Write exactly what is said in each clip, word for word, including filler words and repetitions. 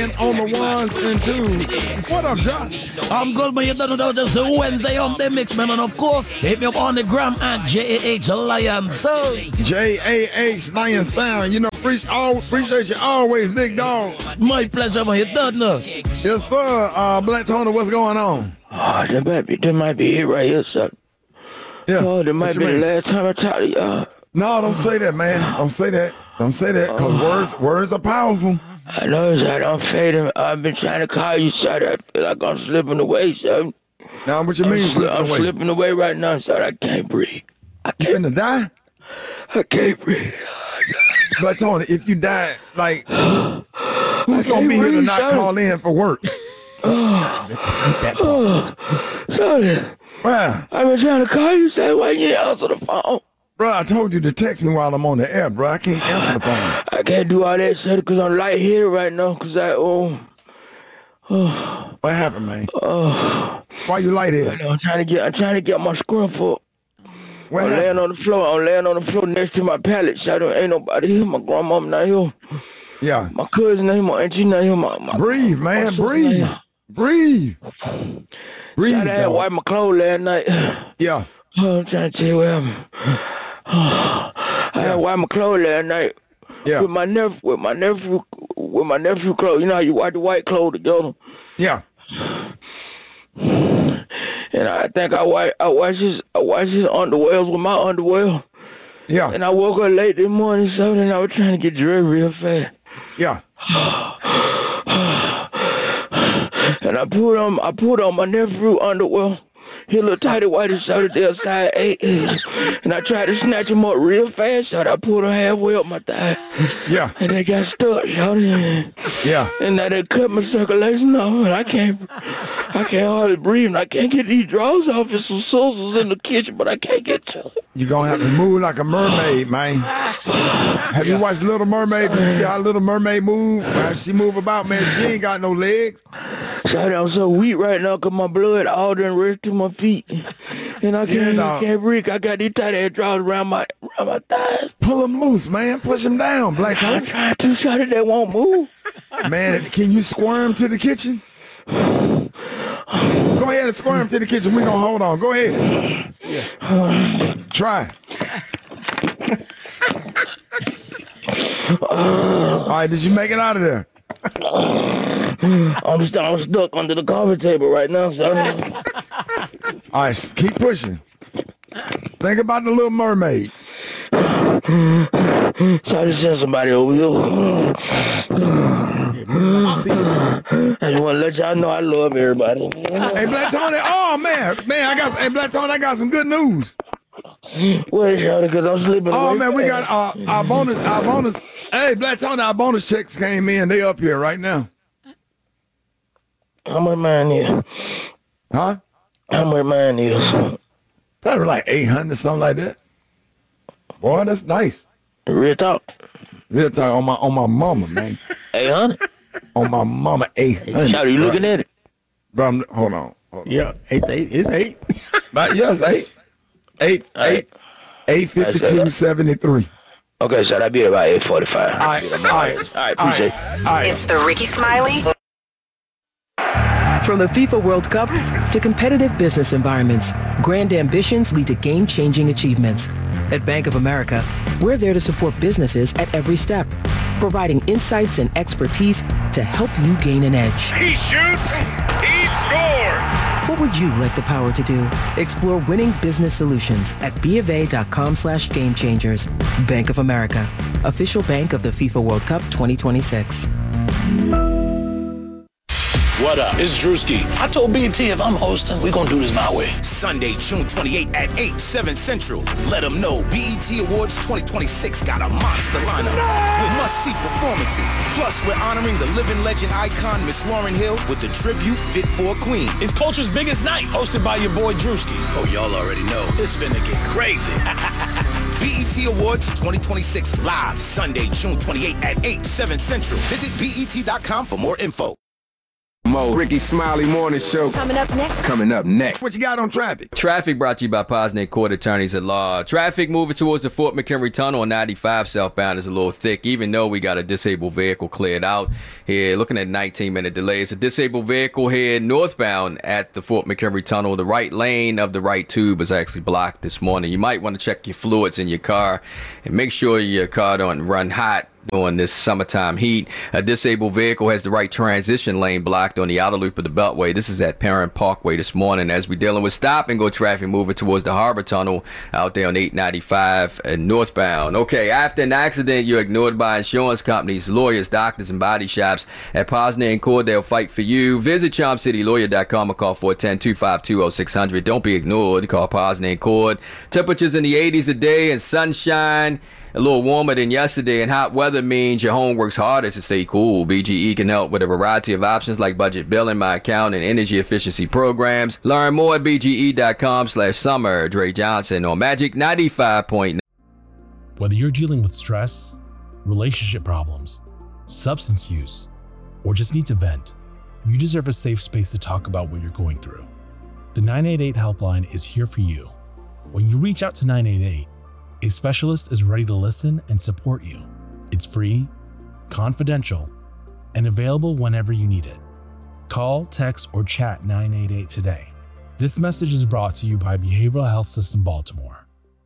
man on the ones and twos. What up, John? I'm good, man. You don't know this is Wednesday on the mix, man. And of course, hit me up on the gram at J A H Lion Sound. J A H Lion Sound. You know, appreciate, always, appreciate you always, big dog. My pleasure, man. You don't know. Yes, sir. Uh, Black Tony, what's going on? Oh, that might be, that might be it right here, sir. Yeah. Oh, that might be mean? the last time I talked to y'all. No, don't say that, man. Don't say that. Don't say that, because uh, words words are powerful. I know, sir. I'm fading. I've been trying to call you, sir. I feel like I'm slipping away, sir. Now, what you mean I'm, slipping I'm away? I'm slipping away right now, sir. I can't breathe. I can't. You finna die? I can't breathe. But Tony, if you die, like, who's gonna be here to not sir. call in for work? Oh, sorry. Wow. I've been trying to call you, sir. Why you ain't answer the phone? Bro, I told you to text me while I'm on the air, bro. I can't answer the phone. I can't do all that, sir, because I'm lightheaded right now, because I, oh, oh. What happened, man? Oh. Why you lightheaded? I'm trying to get, I'm trying to get my scruff up. What I'm happened? laying on the floor. I'm laying on the floor next to my pallet. So I don't, ain't nobody here. My grandmama not here. Yeah. My cousin not here. My auntie not here. My, my, breathe, man. my Breathe. Breathe. Breathe. I had wiped my clothes last night. Yeah. Oh, I'm trying to tell you what happened. Oh, I yeah. had wiped my clothes last night. Yeah. With my nephew, with my nephew, with my nephew clothes. You know how you wipe the white clothes together. Yeah. And I think I wipe, I wash his, I wash his underwears with my underwear. Yeah. And I woke up late this morning, so then I was trying to get dressed real fast. Yeah. And I put on, I put on my nephew underwear. He looked tighty whitey shirt there, size eight. And I tried to snatch him up real fast, so I put him halfway up my thigh. Yeah. And they got stuck, shouting. Yeah. And now they cut my circulation off, and I can't, I can't hardly breathe, and I can't get these drawers off. There's some scissors in the kitchen, but I can't get to it. You're going to have to move like a mermaid, man. Have you watched Little Mermaid? Did you see how Little Mermaid move? How she move about, man? She ain't got no legs. Sorry, I'm so weak right now because my blood all done rushed to my feet. And I can't, yeah, I can't breathe. I got these tight ass drawers around my, around my thighs. Pull them loose, man. Push them down, Black Tony. I'm trying to, shorty, they won't move. Man, can you squirm to the kitchen? Go ahead and squirm to the kitchen. We gonna hold on. Go ahead. Yeah. Try. All right, did you make it out of there? I'm, st- I'm stuck under the coffee table right now, son. All right, keep pushing. Think about the Little Mermaid. So I just sent somebody over here. I just want to let y'all know I love everybody. Hey, Black Tony. Oh, man. Man, I got, hey, Black Tony, I got some good news. Wait, shawty, because I'm sleeping. Oh, man, we got uh, our bonus, our bonus. Hey, Black Tony, our bonus checks came in. They up here right now. How much mine is? Huh? How much mine is? Probably like eight hundred, something like that. Boy, that's nice. Real talk. Real talk on my on my mama, man. eight hundred? On my mama, eight hundred. Shawty, you looking at it? Bro, I'm, hold on. Hold on. Yeah, it's eight. It's eight. But yes, eight. Eight, All eight, right. eight fifty-two seventy-three. Okay, so that'd be about eight forty-five. All right, all right, all right, appreciate all right, it. all right. It's the Ricky Smiley. From the FIFA World Cup to competitive business environments, grand ambitions lead to game-changing achievements. At Bank of America, we're there to support businesses at every step, providing insights and expertise to help you gain an edge. He shoots, he scores! What would you like the power to do? Explore winning business solutions at BofA.com slash game changers. Bank of America, official bank of the FIFA World Cup twenty twenty-six. What up? It's Drewski. I told B T if I'm hosting, we gonna do this my way. Sunday, June twenty-eighth at eight, seven Central. Let them know B E T Awards twenty twenty-six got a monster lineup with must-see performances. Plus, we're honoring the living legend icon, Miss Lauryn Hill, with the tribute Fit for a Queen. It's culture's biggest night, hosted by your boy Drewski. Oh, y'all already know. It's finna get crazy. B E T Awards twenty twenty-six live Sunday, June twenty-eighth at eight, seven Central. Visit B E T dot com for more info. Mo, Ricky Smiley Morning Show. Coming up next. Coming up next. What you got on traffic? Traffic brought to you by Posner Court Attorneys at Law. Traffic moving towards the Fort McHenry Tunnel on ninety-five southbound is a little thick, even though we got a disabled vehicle cleared out here. Looking at nineteen minute delays. A disabled vehicle here northbound at the Fort McHenry Tunnel. The right lane of the right tube is actually blocked this morning. You might want to check your fluids in your car and make sure your car don't run hot during this summertime heat. A disabled vehicle has the right transition lane blocked on the outer loop of the Beltway. This is at Parent Parkway this morning as we're dealing with stop and go traffic moving towards the Harbor Tunnel out there on eight ninety-five and northbound. Okay, after an accident, you're ignored by insurance companies, lawyers, doctors, and body shops. At Posner and Cord, they'll fight for you. Visit charm city lawyer dot com or call four one zero, two five two, zero six zero zero. Don't be ignored. Call Posner and Cord. Temperatures in the eighties today and sunshine. A little warmer than yesterday, and hot weather means your home works harder to stay cool. B G E can help with a variety of options like budget billing, my account, and energy efficiency programs. Learn more at B G E dot com slash summer. Dre Johnson on Magic ninety-five point nine. Whether you're dealing with stress, relationship problems, substance use, or just need to vent, you deserve a safe space to talk about what you're going through. The nine eight eight helpline is here for you. When you reach out to nine eight eight, a specialist is ready to listen and support you. It's free, confidential, and available whenever you need it. Call, text, or chat nine eight eight today. This message is brought to you by Behavioral Health System Baltimore.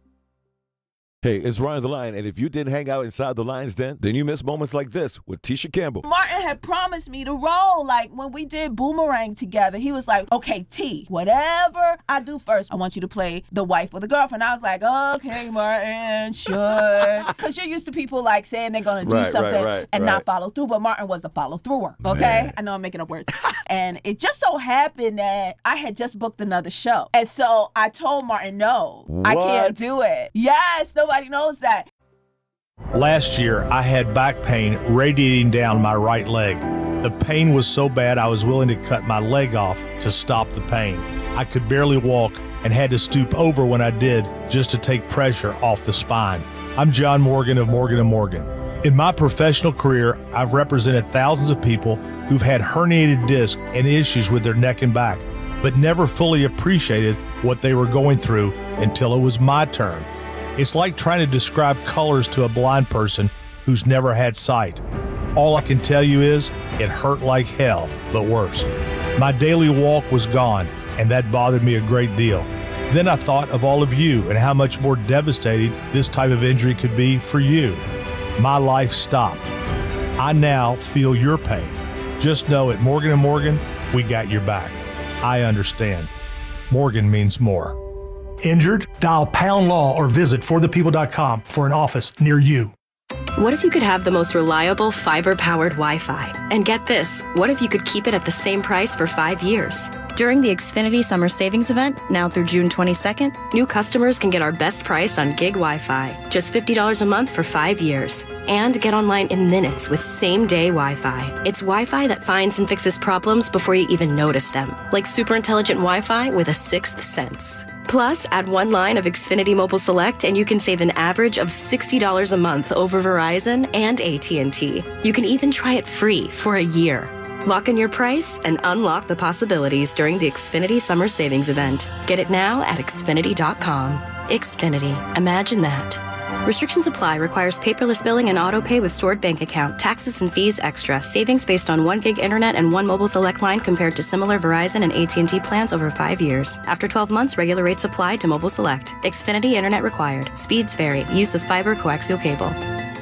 Hey, it's Ryan the Lion, and if you didn't hang out inside the Lion's Den, then you missed moments like this with Tisha Campbell. Martin had promised me to roll. Like, when we did Boomerang together, he was like, okay, T, whatever I do first, I want you to play the wife or the girlfriend. I was like, okay, Martin, sure. Because you're used to people, like, saying they're going to do Right, something right, right, and right. not follow through, but Martin was a follow-througher, okay? Man. I know I'm making up words. And it just so happened that I had just booked another show. And so I told Martin, no, I can't What? do it. Yes, nobody knows that. Last year, I had back pain radiating down my right leg. The pain was so bad I was willing to cut my leg off to stop the pain. I could barely walk and had to stoop over when I did just to take pressure off the spine. I'm John Morgan of Morgan and Morgan. In my professional career, I've represented thousands of people who've had herniated discs and issues with their neck and back, but never fully appreciated what they were going through until it was my turn. It's like trying to describe colors to a blind person who's never had sight. All I can tell you is it hurt like hell, but worse. My daily walk was gone, and that bothered me a great deal. Then I thought of all of you and how much more devastating this type of injury could be for you. My life stopped. I now feel your pain. Just know at Morgan and Morgan, we got your back. I understand. Morgan means more. Injured? Dial Pound Law or visit for the people dot com for an office near you. What if you could have the most reliable fiber-powered Wi-Fi? And get this, what if you could keep it at the same price for five years? During the Xfinity Summer Savings Event, now through June twenty-second, new customers can get our best price on gig Wi-Fi, just fifty dollars a month for five years. And get online in minutes with same-day Wi-Fi. It's Wi-Fi that finds and fixes problems before you even notice them, like super intelligent Wi-Fi with a sixth sense. Plus, add one line of Xfinity Mobile Select and you can save an average of sixty dollars a month over Verizon and A T and T. You can even try it free for a year. Lock in your price and unlock the possibilities during the Xfinity Summer Savings Event. Get it now at Xfinity dot com. Xfinity. Imagine that. Restrictions apply. Requires paperless billing and auto pay with stored bank account. Taxes and fees extra. Savings based on one gig internet and one mobile select line compared to similar Verizon and A T and T plans over five years. After twelve months, regular rates apply to mobile select. Xfinity internet required. Speeds vary. Use of fiber coaxial cable.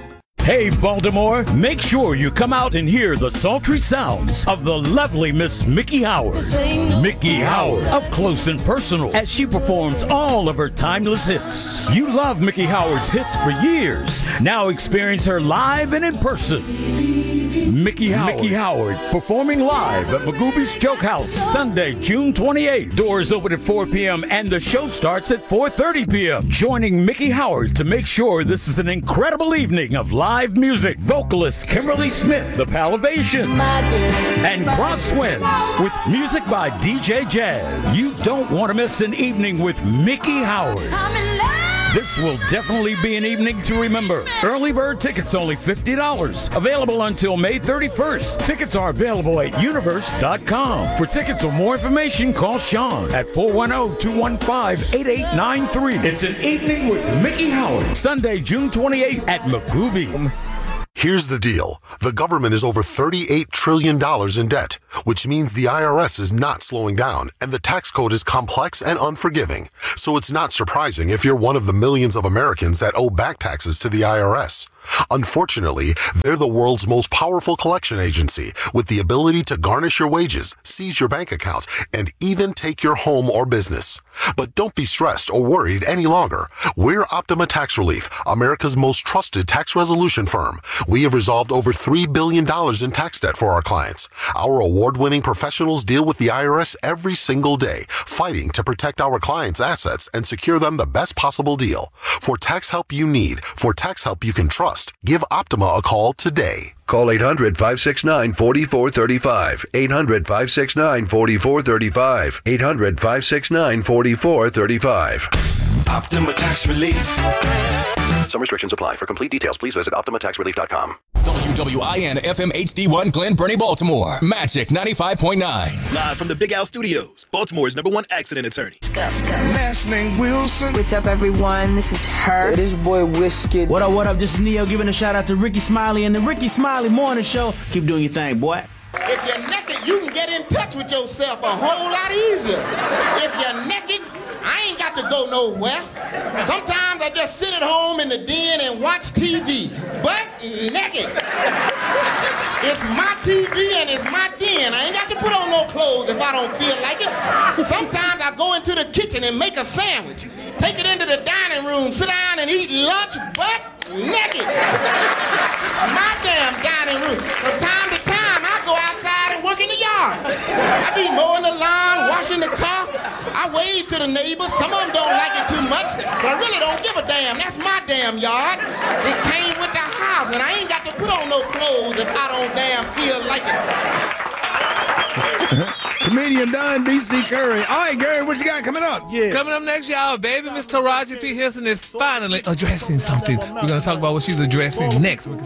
Hey, Baltimore, make sure you come out and hear the sultry sounds of the lovely Miss Mickey Howard. Mickey Howard, up close and personal, as she performs all of her timeless hits. You love Mickey Howard's hits for years. Now experience her live and in person. Mickey Howard. Mickey Howard, performing live at Magooby's Joke House, Sunday, June twenty-eighth. Doors open at four p.m. and the show starts at four thirty p.m. Joining Mickey Howard to make sure this is an incredible evening of live music. Vocalist Kimberly Smith, the Palavations, and Crosswinds with music by D J Jazz. You don't want to miss an evening with Mickey Howard. I'm in love. This will definitely be an evening to remember. Early bird tickets only fifty dollars. Available until May thirty-first. Tickets are available at universe dot com. For tickets or more information, call Sean at four one zero, two one five, eight eight nine three. It's an evening with Mickey Howard. Sunday, June twenty-eighth at Magooby. Here's the deal. The government is over thirty-eight trillion dollars in debt, which means the I R S is not slowing down, and the tax code is complex and unforgiving. So it's not surprising if you're one of the millions of Americans that owe back taxes to the I R S. Unfortunately, they're the world's most powerful collection agency with the ability to garnish your wages, seize your bank accounts, and even take your home or business. But don't be stressed or worried any longer. We're Optima Tax Relief, America's most trusted tax resolution firm. We have resolved over three billion dollars in tax debt for our clients. Our award-winning professionals deal with the I R S every single day, fighting to protect our clients' assets and secure them the best possible deal. For tax help you need, for tax help you can trust, give Optima a call today. Call eight hundred, five six nine, four four three five. eight hundred, five six nine, four four three five. eight hundred, five six nine, four four three five. Optima Tax Relief. Some restrictions apply. For complete details, please visit optima tax relief dot com. W W I N F M H D one Glen Burnie, Baltimore. Magic ninety-five point nine. Live from the Big Al Studios, Baltimore's number one accident attorney. Last name Wilson. What's up, everyone? This is her. This boy Whiskey. What up, what up? This is Neo giving a shout out to Ricky Smiley and the Ricky Smiley Morning Show. Keep doing your thing, boy. If you're naked, you can get in touch with yourself a whole lot easier. If you're naked, I ain't got to go nowhere. Sometimes I just sit at home in the den and watch T V, but naked. It's my T V and it's my den. I ain't got to put on no clothes if I don't feel like it. Sometimes I go into the kitchen and make a sandwich, take it into the dining room, sit down and eat lunch, but naked. It's my damn dining room. From time to time, I go outside and work in the yard. I be mowing the lawn, washing the car. I wave to the neighbors. Some of them don't like it too much, but I really don't give a damn. That's my damn yard. It came with the house, and I ain't got to put on no clothes if I don't damn feel like it. Comedian Don D C Curry. All right, Gary, what you got coming up? Yeah. Coming up next, y'all, baby, Miss Taraji P. Henson is finally addressing something. We're going to talk about what she's addressing next. We can